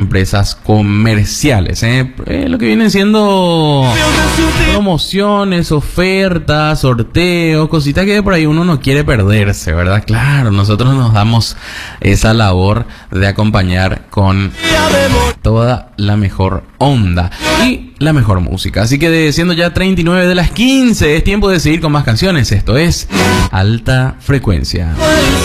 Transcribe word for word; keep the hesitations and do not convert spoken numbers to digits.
empresas comerciales, ¿eh? Eh, lo que vienen siendo promociones, ofertas, sorteos, cositas que por ahí uno no quiere perderse, ¿verdad? Claro, nosotros nos damos esa labor de acompañar con toda la mejor onda y la mejor música. Así que de, siendo ya treinta y nueve de las quince, es tiempo de seguir con más canciones. Esto es Alta Frecuencia.